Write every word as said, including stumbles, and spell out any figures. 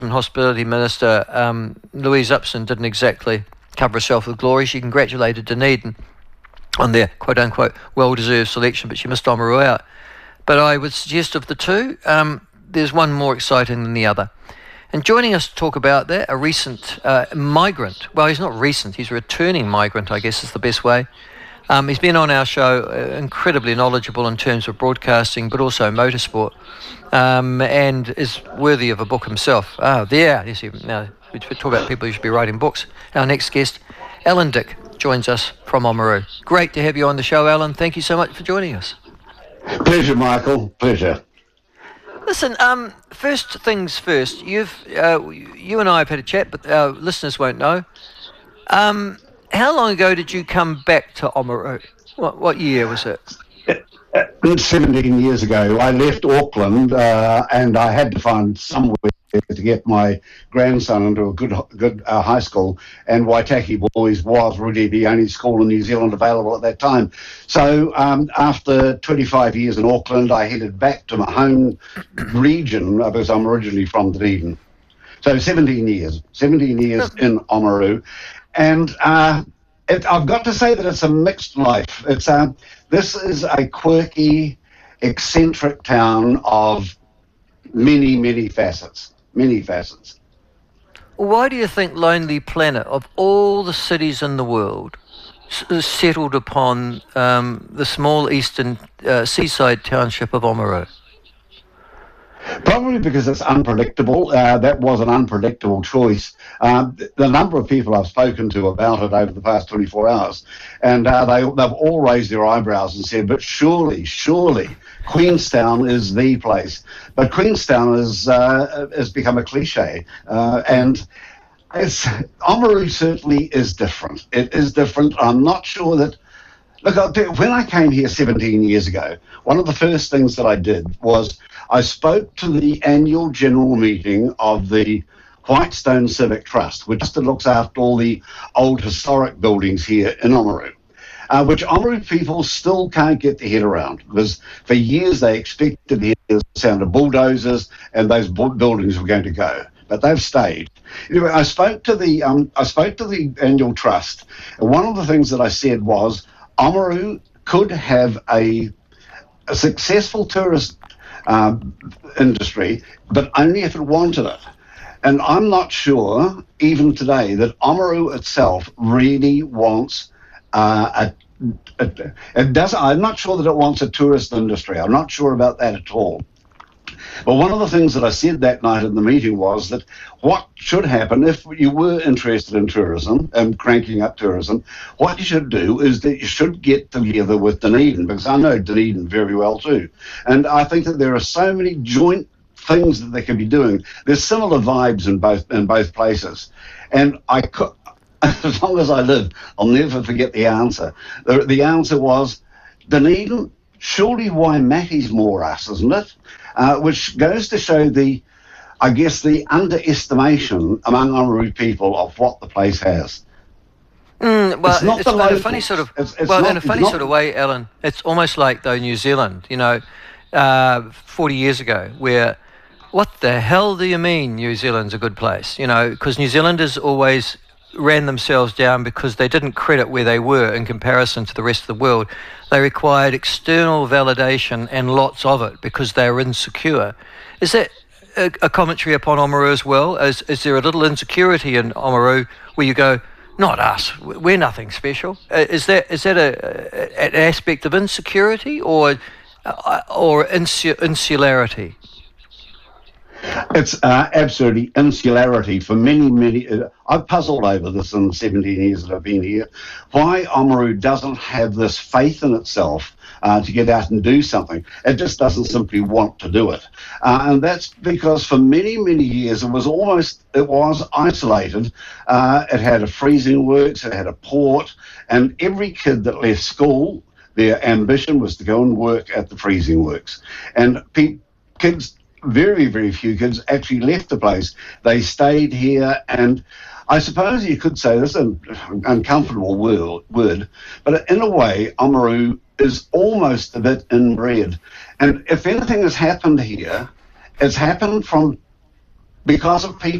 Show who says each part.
Speaker 1: and Hospitality Minister um, Louise Upson didn't exactly cover herself with glory. She congratulated Dunedin on their quote-unquote well-deserved selection, but she missed Oamaru out. But I would suggest of the two, um, there's one more exciting than the other. And joining us to talk about that, a recent uh, migrant. Well, he's not recent, he's a returning migrant, I guess is the best way. Um, he's been on our show, uh, incredibly knowledgeable in terms of broadcasting, but also motorsport, um, and is worthy of a book himself. Ah, there, you see, now we talk about people who should be writing books. Our next guest, Alan Dick, joins us from Oamaru. Great to have you on the show, Alan. Thank you so much for joining us.
Speaker 2: Pleasure, Michael. Pleasure.
Speaker 1: Listen, um, first things first. You've, uh, you and I have had a chat, but our listeners won't know. Um, how long ago did you come back to Oamaru? What, what year was it?
Speaker 2: seventeen years ago. I left Auckland uh, and I had to find somewhere to get my grandson into a good good uh, high school, and Waitaki Boys was really the only school in New Zealand available at that time. So um, after twenty-five years in Auckland, I headed back to my home region because I'm originally from Dunedin. So seventeen years, seventeen years in Oamaru. And uh, it, I've got to say that it's a mixed life. It's uh, This is a quirky, eccentric town of many, many facets. Many facets.
Speaker 1: Why do you think Lonely Planet, of all the cities in the world, s- settled upon um, the small eastern uh, seaside township of Oamaru?
Speaker 2: Probably because it's unpredictable. Uh, that was an unpredictable choice. Um, the number of people I've spoken to about it over the past twenty-four hours, and uh, they, they've all raised their eyebrows and said, but surely, surely, Queenstown is the place. But Queenstown is, uh, has become a cliche, uh, and it's, Oamaru certainly is different. It is different. I'm not sure that... Look, I'll tell you, when I came here seventeen years ago, one of the first things that I did was I spoke to the annual general meeting of the Whitestone Civic Trust, which just looks after all the old historic buildings here in Oamaru, uh, which Oamaru people still can't get their head around, because for years they expected to hear the sound of bulldozers and those bu- buildings were going to go. But they've stayed. Anyway, I spoke to the um, I spoke to the annual trust, and one of the things that I said was Oamaru could have a, a successful tourist uh, industry, but only if it wanted it. And I'm not sure, even today, that Oamaru itself really wants uh, a, a, it does. I'm not sure that it wants a tourist industry. I'm not sure about that at all. But one of the things that I said that night in the meeting was that what should happen if you were interested in tourism and cranking up tourism, what you should do is that you should get together with Dunedin, because I know Dunedin very well too. And I think that there are so many joint things that they could be doing. There's similar vibes in both in both places. And I could, as long as I live, I'll never forget the answer. The, the answer was, Dunedin, surely Waimaki's more us, isn't it? Uh, which goes to show the, I guess, the underestimation among Oamaru people of what the place has.
Speaker 1: Mm, well,
Speaker 2: it's not
Speaker 1: it's
Speaker 2: the
Speaker 1: in a
Speaker 2: locals.
Speaker 1: funny sort of
Speaker 2: It's, it's
Speaker 1: well,
Speaker 2: not,
Speaker 1: in a funny
Speaker 2: not,
Speaker 1: sort of way, Alan. It's almost like though New Zealand, you know, uh, forty years ago, where what the hell do you mean New Zealand's a good place? You know, because New Zealanders always ran themselves down because they didn't credit where they were in comparison to the rest of the world. They required external validation and lots of it because they were insecure. Is that a, a commentary upon Oamaru as well? Is, is there a little insecurity in Oamaru where you go, not us, we're nothing special? Uh, is that is that a, a, an aspect of insecurity or uh, or insu- insularity?
Speaker 2: It's uh, absolutely insularity for many, many... Uh, I've puzzled over this in the seventeen years that I've been here, why Oamaru doesn't have this faith in itself uh, to get out and do something. It just doesn't simply want to do it. Uh, and that's because for many, many years it was almost... It was isolated. Uh, it had a freezing works, it had a port, and every kid that left school, their ambition was to go and work at the freezing works. And pe- kids... Very, very few kids actually left the place. They stayed here, and I suppose you could say this is an uncomfortable word, but in a way, Oamaru is almost a bit inbred. And if anything has happened here, it's happened from because of people